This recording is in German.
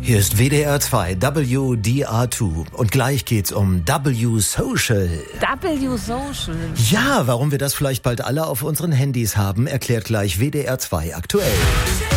Hier ist WDR 2 WDR2 und gleich geht's um W-Social. W-Social? Ja, warum wir das vielleicht bald alle auf unseren Handys haben, erklärt gleich WDR 2 aktuell.